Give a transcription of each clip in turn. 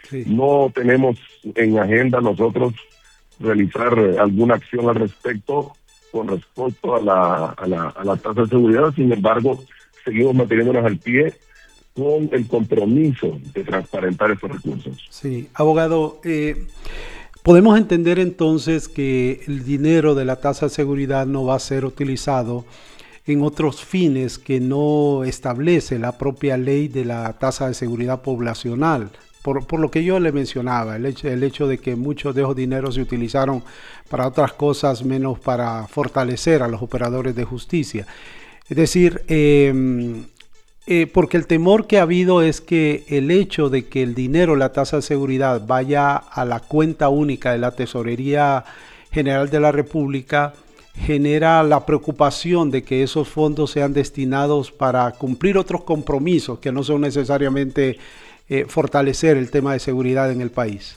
Sí. No tenemos en agenda nosotros realizar alguna acción al respecto con respecto a la tasa de seguridad. Sin embargo, seguimos manteniéndonos al pie con el compromiso de transparentar estos recursos. Sí, abogado, podemos entender entonces que el dinero de la tasa de seguridad no va a ser utilizado en otros fines que no establece la propia ley de la tasa de seguridad poblacional. Por lo que yo le mencionaba, el hecho de que muchos de esos dineros se utilizaron para otras cosas menos para fortalecer a los operadores de justicia. Es decir, porque el temor que ha habido es que el hecho de que el dinero, la tasa de seguridad, vaya a la cuenta única de la Tesorería General de la República, genera la preocupación de que esos fondos sean destinados para cumplir otros compromisos que no son necesariamente fortalecer el tema de seguridad en el país.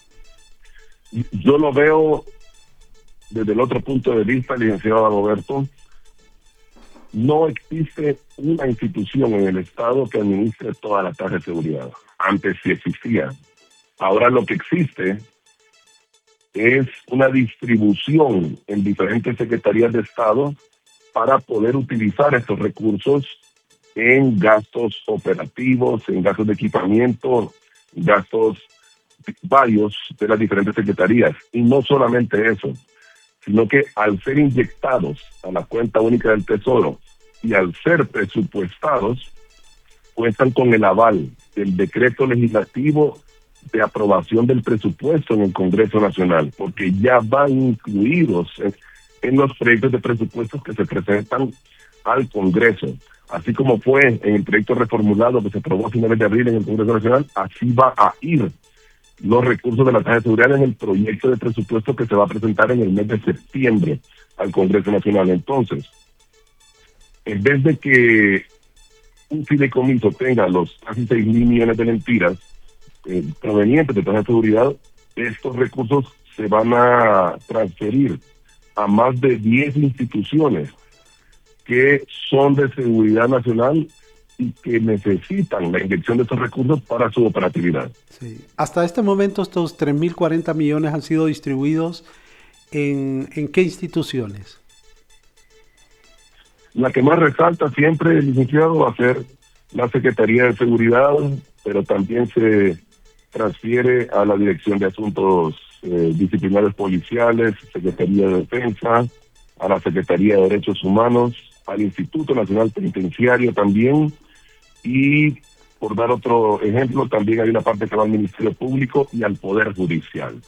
Yo lo veo desde el otro punto de vista, licenciado Roberto. No existe una institución en el Estado que administre toda la tasa de seguridad. Antes sí existía. Ahora lo que existe es una distribución en diferentes secretarías de Estado para poder utilizar estos recursos en gastos operativos, en gastos de equipamiento, gastos varios de las diferentes secretarías. Y no solamente eso, sino que al ser inyectados a la cuenta única del Tesoro y al ser presupuestados, cuentan con el aval del decreto legislativo de aprobación del presupuesto en el Congreso Nacional, porque ya van incluidos en los proyectos de presupuestos que se presentan al Congreso. Así como fue en el proyecto reformulado que se aprobó a finales de abril en el Congreso Nacional, así va a ir los recursos de la tasa de seguridad en el proyecto de presupuesto que se va a presentar en el mes de septiembre al Congreso Nacional. Entonces, en vez de que un fideicomiso tenga los casi 6,000 millones de lempiras provenientes de tasa de seguridad, estos recursos se van a transferir a más de 10 instituciones que son de seguridad nacional y que necesitan la inyección de estos recursos para su operatividad. Sí. Hasta este momento estos 3.040 millones han sido distribuidos ¿en qué instituciones? La que más resalta siempre, licenciado, va a ser la Secretaría de Seguridad, pero también se transfiere a la Dirección de Asuntos Disciplinarios Policiales, Secretaría de Defensa, a la Secretaría de Derechos Humanos, al Instituto Nacional Penitenciario también, y por dar otro ejemplo, también hay una parte que va al Ministerio Público y al Poder Judicial.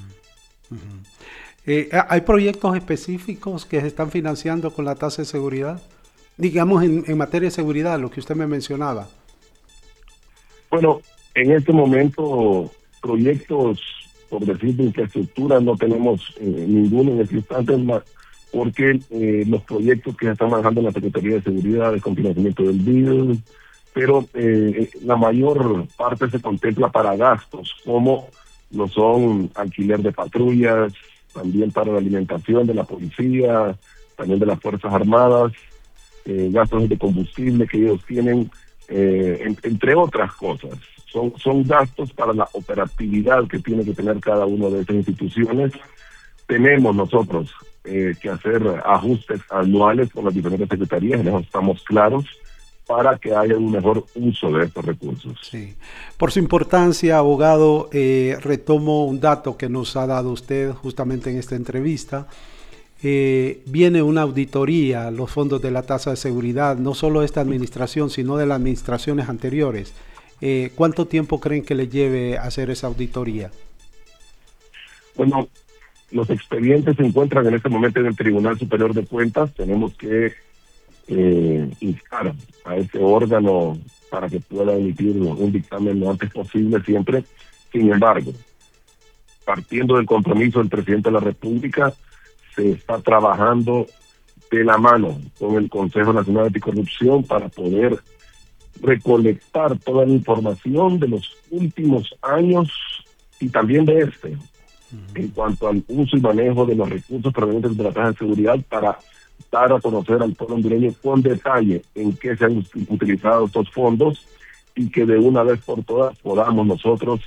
¿Hay proyectos específicos que se están financiando con la tasa de seguridad? Digamos en materia de seguridad, lo que usted me mencionaba. Bueno, en este momento, proyectos, por decir, de infraestructura, no tenemos ninguno en este instante, porque los proyectos que se están manejando en la Secretaría de Seguridad, de financiamiento del BID, pero la mayor parte se contempla para gastos, como lo son alquiler de patrullas, también para la alimentación de la policía, también de las Fuerzas Armadas, gastos de combustible que ellos tienen, entre otras cosas. Son gastos para la operatividad que tiene que tener cada una de estas instituciones. Tenemos nosotros que hacer ajustes anuales con las diferentes secretarías, en eso estamos claros, para que haya un mejor uso de estos recursos. Sí. Por su importancia, abogado, retomo un dato que nos ha dado usted justamente en esta entrevista. Viene una auditoría a los fondos de la tasa de seguridad, no solo de esta administración, sino de las administraciones anteriores. ¿Cuánto tiempo creen que le lleve hacer esa auditoría? Bueno, los expedientes se encuentran en este momento en el Tribunal Superior de Cuentas. Tenemos que instar a ese órgano para que pueda emitir un dictamen lo antes posible siempre. Sin embargo, partiendo del compromiso del presidente de la República, se está trabajando de la mano con el Consejo Nacional Anticorrupción para poder recolectar toda la información de los últimos años y también de este, en cuanto al uso y manejo de los recursos provenientes de la tasa de seguridad, para dar a conocer al pueblo hondureño con detalle en qué se han utilizado estos fondos y que de una vez por todas podamos nosotros